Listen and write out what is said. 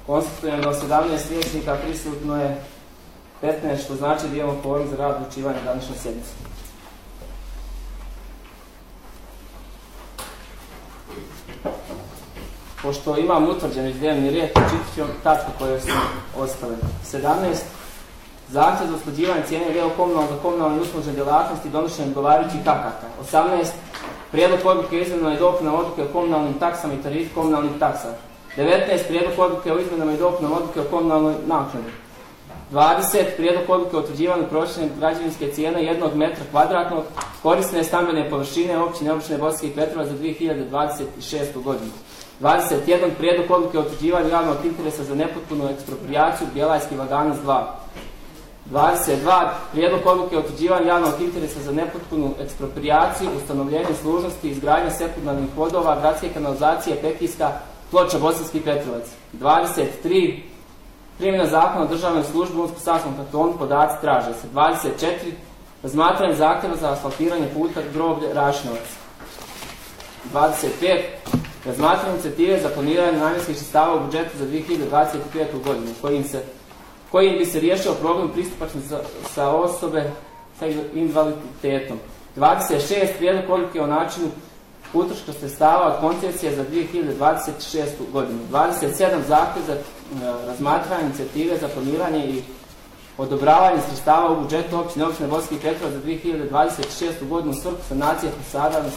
Konstatujem da 17 vijećnika prisutno je 15, što znači da imamo kvorum za rad odlučivanja današnje sjednice. Pošto imam utvrđen dnevni red, čitat ću tačke koje su ostale. 17. Zahtjev za usklađivanje cijene geokomunalne za komunalne i uslužne djelatnosti donošenjem odgovarajućih akata. 18. Prijedlog odluke o izmjenama i dopunama odluke o komunalnim taksama i tarifi komunalnih taksa. 19. Prijedlog odluke o izmjenama i dopunama odluke o komunalnoj naknadi. 20. Prijedlog odluke o utvrđivanju prosječne građevinske cijene 1 metra kvadratnog korisne stambene površine općine Bosiljak i Petrovac za 2026. godinu. 21. Prijedlog odluke o utvrđivanju javnog interesa za nepotpunu eksproprijaciju Bjelajski Laganac 2. 22. Prijedlog odluke o utvrđivanju javnog interesa za nepotpunu eksproprijaciju, ustanovljenje služnosti, izgradnja sekundarnih vodova, gradske kanalizacije, Pekijska, Ploča, Bosanski Petrovac. 23. Primjena zakona o državnoj službi u Unsko-Sanskom kantonu, podaci traže se. 24. Razmatranje zahtjeva za asfaltiranje puta Groblje Rašinovac. 25. Razmatranje inicijative za planiranje namjenskih sredstava u budžetu za 2025. godinu, kojim bi se riješio problem pristupačnosti za osobe sa invaliditetom. 26. Prijedlog odluke o načinu utroška sredstava od koncesije za 2026. godinu. 27. Zahtjev za razmatranje inicijative za planiranje i odobravanje sredstava u budžetu općine Bosiljak i Petrovac za 2026. godinu u svrhu sanacije fasada